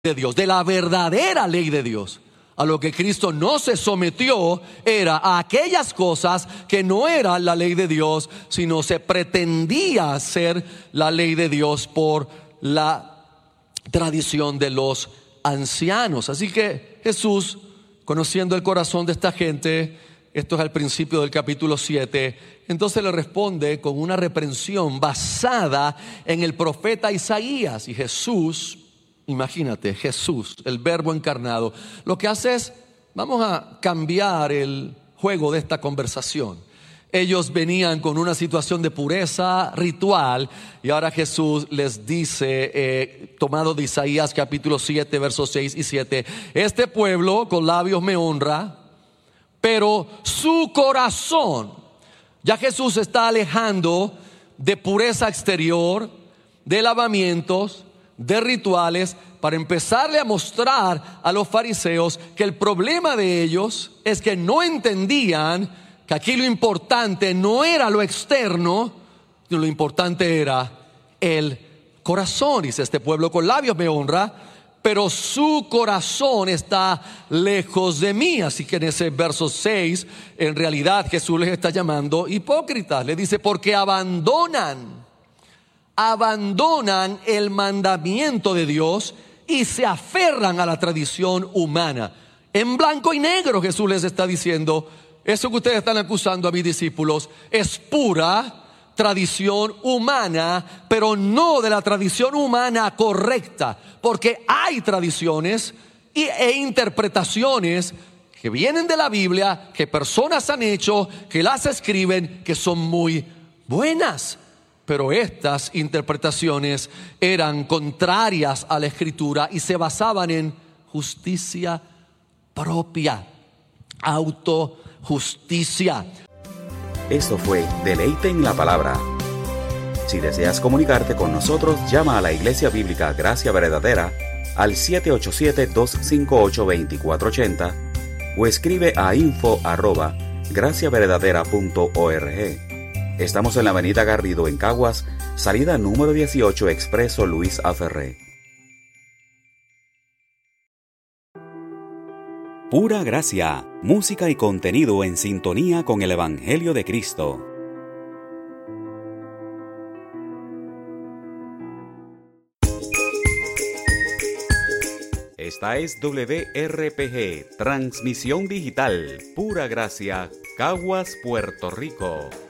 de Dios, de la verdadera ley de Dios. A lo que Cristo no se sometió era a aquellas cosas que no eran la ley de Dios, sino se pretendía ser la ley de Dios por la tradición de los ancianos. Así que Jesús, conociendo el corazón de esta gente, esto es al principio del capítulo 7, entonces le responde con una reprensión basada en el profeta Isaías. Y Jesús, imagínate, Jesús, el verbo encarnado, lo que hace es, vamos a cambiar el juego de esta conversación. Ellos venían con una situación de pureza ritual y ahora Jesús les dice, tomado de Isaías capítulo 7, versos 6 y 7, este pueblo con labios me honra, pero su corazón, ya Jesús está alejando de pureza exterior, de lavamientos, de rituales, para empezarle a mostrar a los fariseos que el problema de ellos es que no entendían que aquí lo importante no era lo externo, sino lo importante era el corazón. Dice, este pueblo con labios me honra, pero su corazón está lejos de mí. Así que en ese verso 6, en realidad Jesús les está llamando hipócritas. Le dice, porque abandonan el mandamiento de Dios y se aferran a la tradición humana. En blanco y negro Jesús les está diciendo, eso que ustedes están acusando a mis discípulos es pura tradición humana, pero no de la tradición humana correcta, porque hay tradiciones e interpretaciones que vienen de la Biblia, que personas han hecho, que las escriben, que son muy buenas. Pero estas interpretaciones eran contrarias a la Escritura y se basaban en justicia propia, autojusticia. Esto fue Deleite en la Palabra. Si deseas comunicarte con nosotros, llama a la Iglesia Bíblica Gracia Verdadera al 787-258-2480 o escribe a info@graciaverdadera.org. Estamos en la avenida Garrido en Caguas, salida número 18, Expreso Luis Aferré. Pura Gracia, música y contenido en sintonía con el Evangelio de Cristo. Esta es WRPG, transmisión digital, Pura Gracia, Caguas, Puerto Rico.